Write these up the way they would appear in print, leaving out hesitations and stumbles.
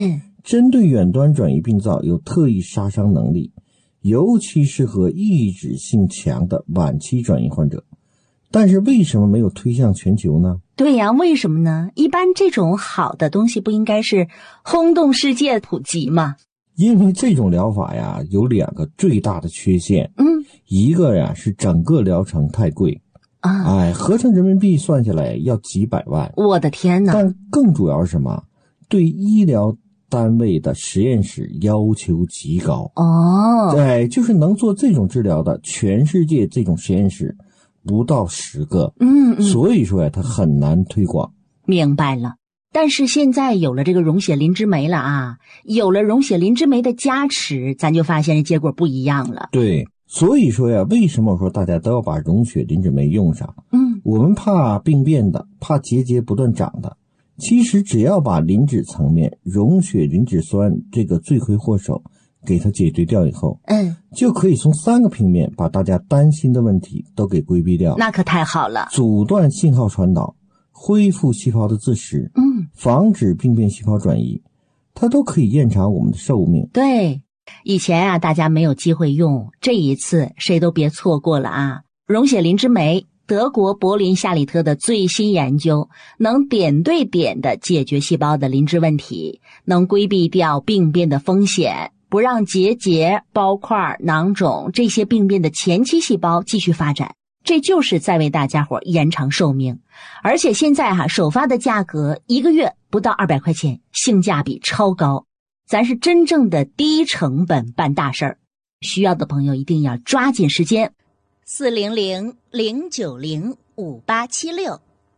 针对远端转移病灶有特异杀伤能力，尤其适合抑制性强的晚期转移患者。但是为什么没有推向全球呢？ 对呀，为什么呢？一般这种好的东西不应该是轰动世界普及吗？ 因为这种疗法呀有2个最大的缺陷。一个呀是整个疗程太贵啊，合成人民币算下来要几百万。 我的天哪！ 但更主要是什么？对医疗单位的实验室要求极高。就是能做这种治疗的全世界这种实验室不到10个。所以说呀它很难推广。 明白了。但是现在有了这个溶血磷脂酶了啊，有了溶血磷脂酶的加持，咱就发现这结果不一样了。 对，所以说呀，为什么我说大家都要把溶血磷脂酶用上？我们怕病变的，怕结节不断长的。其实只要把磷脂层面溶血磷脂酸这个罪魁祸首给它解决掉以后，就可以从3个平面把大家担心的问题都给规避掉。 那可太好了。 阻断信号传导，恢复细胞的自噬，防止病变细胞转移，它都可以延长我们的寿命。 对，以前啊大家没有机会用，这一次谁都别错过了啊！溶血磷脂酶，德国柏林夏里特的最新研究，能点对点的解决细胞的磷脂问题，能规避掉病变的风险，不让结节、包块、囊肿这些病变的前期细胞继续发展。这就是在为大家伙延长寿命。而且现在首发的价格1个月不到200块钱，性价比超高。咱是真正的低成本办大事儿，需要的朋友一定要抓紧时间。400-090-5876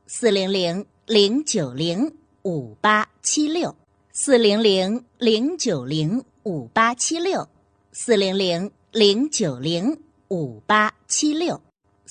400-090-5876 400-090-5876 400-090-5876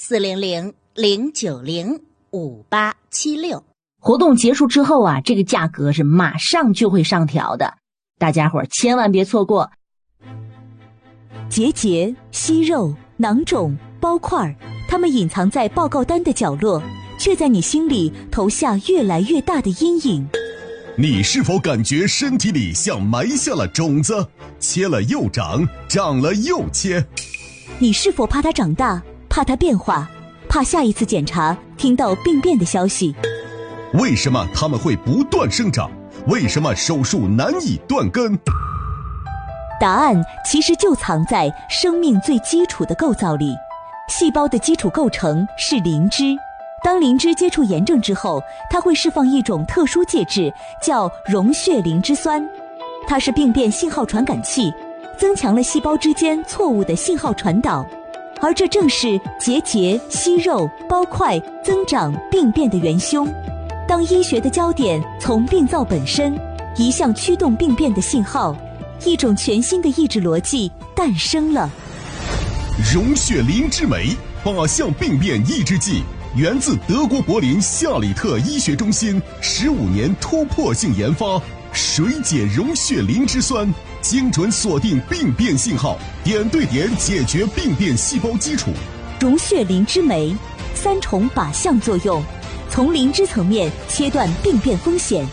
400-090-5876。活动结束之后啊，这个价格是马上就会上调的，大家伙千万别错过。 结节、息肉、囊肿、包块，它们隐藏在报告单的角落，却在你心里投下越来越大的阴影。 你是否感觉身体里像埋下了种子，切了又长，长了又切？ 你是否怕它长大，怕它变化，怕下一次检查听到病变的消息？ 为什么它们会不断生长？为什么手术难以断根？ 答案其实就藏在生命最基础的构造里。细胞的基础构成是磷脂，当磷脂接触炎症之后，它会释放一种特殊介质，叫溶血磷脂酸。它是病变信号传感器，增强了细胞之间错误的信号传导，而这正是结节、息肉、包块增长病变的元凶。当医学的焦点从病灶本身移向驱动病变的信号，一种全新的抑制逻辑诞生了。 溶血磷脂酶8项病变抑制剂，源自德国柏林夏里特医学中心15年突破性研发，水解溶血磷脂酸，精准锁定病变信号，点对点解决病变细胞基础。 溶血磷脂酶3重靶向作用，从磷脂层面切断病变风险。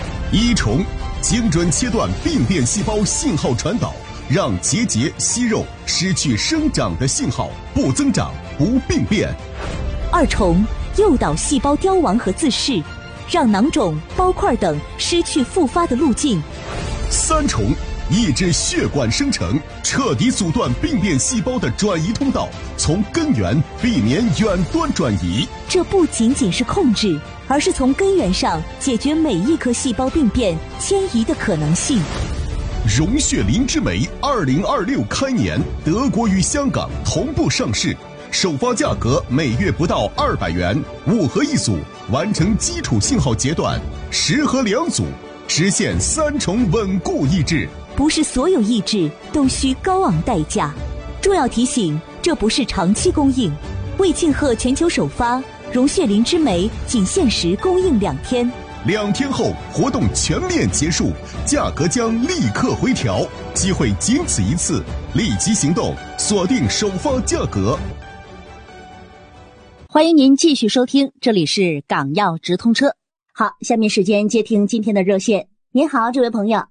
1重，精准切断病变细胞信号传导，让结节、息肉失去生长的信号，不增长，不病变。 2重，诱导细胞凋亡和自噬，让囊肿、包块等失去复发的路径。 3重，抑制血管生成，彻底阻断病变细胞的转移通道，从根源避免远端转移。 这不仅仅是控制，而是从根源上解决每一颗细胞病变迁移的可能性。 溶血磷脂酶2026开年，德国与香港同步上市，首发价格每月不到200元，5盒1组，完成基础信号截断，10盒2组，实现3重稳固抑制。 不是所有抑制都需高昂代价。重要提醒，这不是长期供应。为庆贺全球首发，溶血磷脂酶仅限时供应2天。 2天后活动全面结束，价格将立刻回调，机会仅此一次，立即行动，锁定首发价格。 欢迎您继续收听，这里是港药直通车。好，下面时间接听今天的热线。您好，这位朋友。